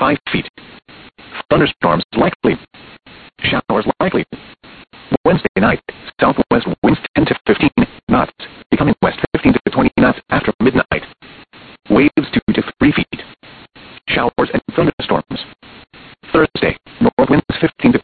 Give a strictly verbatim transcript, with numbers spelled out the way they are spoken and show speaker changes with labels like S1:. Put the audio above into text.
S1: five feet. Thunderstorms likely. Showers likely. Wednesday night, southwest winds ten to fifteen knots, becoming west fifteen to twenty knots after midnight. Waves two to three feet. Showers and thunderstorms. Thursday, north winds fifteen to